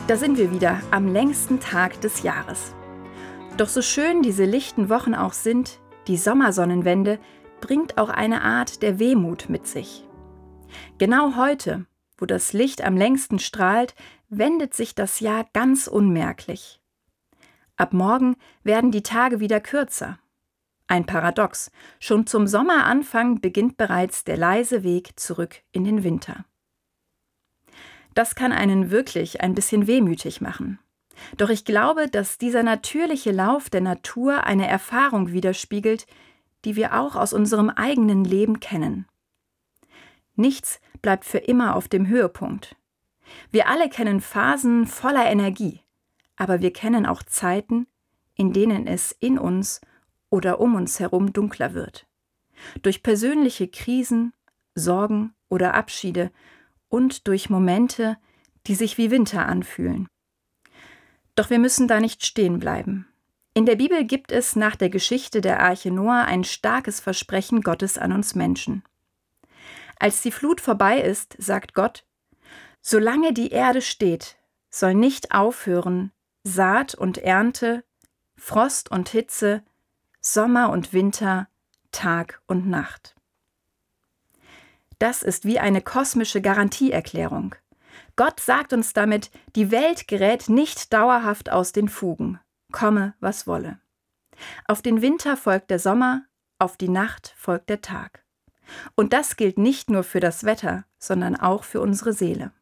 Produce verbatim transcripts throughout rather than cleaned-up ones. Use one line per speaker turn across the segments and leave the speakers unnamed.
Da sind wir wieder am längsten Tag des Jahres. Doch so schön diese lichten Wochen auch sind, die Sommersonnenwende bringt auch eine Art der Wehmut mit sich. Genau heute, wo das Licht am längsten strahlt, wendet sich das Jahr ganz unmerklich. Ab morgen werden die Tage wieder kürzer. Ein Paradox. Schon zum Sommeranfang beginnt bereits der leise Weg zurück in den Winter. Das kann einen wirklich ein bisschen wehmütig machen. Doch ich glaube, dass dieser natürliche Lauf der Natur eine Erfahrung widerspiegelt, die wir auch aus unserem eigenen Leben kennen. Nichts bleibt für immer auf dem Höhepunkt. Wir alle kennen Phasen voller Energie, aber wir kennen auch Zeiten, in denen es in uns oder um uns herum dunkler wird. Durch persönliche Krisen, Sorgen oder Abschiede und durch Momente, die sich wie Winter anfühlen. Doch wir müssen da nicht stehen bleiben. In der Bibel gibt es nach der Geschichte der Arche Noah ein starkes Versprechen Gottes an uns Menschen. Als die Flut vorbei ist, sagt Gott: Solange die Erde steht, soll nicht aufhören Saat und Ernte, Frost und Hitze, Sommer und Winter, Tag und Nacht. Das ist wie eine kosmische Garantieerklärung. Gott sagt uns damit, die Welt gerät nicht dauerhaft aus den Fugen, komme, was wolle. Auf den Winter folgt der Sommer, auf die Nacht folgt der Tag. Und das gilt nicht nur für das Wetter, sondern auch für unsere Seele.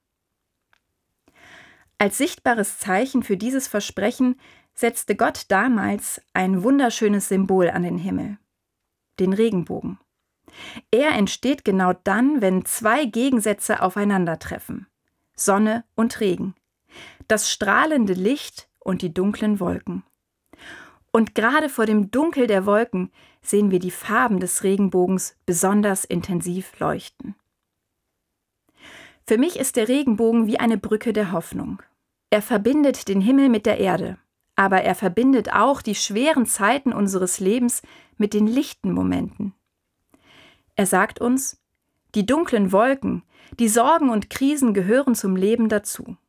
Als sichtbares Zeichen für dieses Versprechen setzte Gott damals ein wunderschönes Symbol an den Himmel: den Regenbogen. Er entsteht genau dann, wenn zwei Gegensätze aufeinandertreffen: Sonne und Regen, das strahlende Licht und die dunklen Wolken. Und gerade vor dem Dunkel der Wolken sehen wir die Farben des Regenbogens besonders intensiv leuchten. Für mich ist der Regenbogen wie eine Brücke der Hoffnung. Er verbindet den Himmel mit der Erde, aber er verbindet auch die schweren Zeiten unseres Lebens mit den lichten Momenten. Er sagt uns, die dunklen Wolken, die Sorgen und Krisen gehören zum Leben dazu.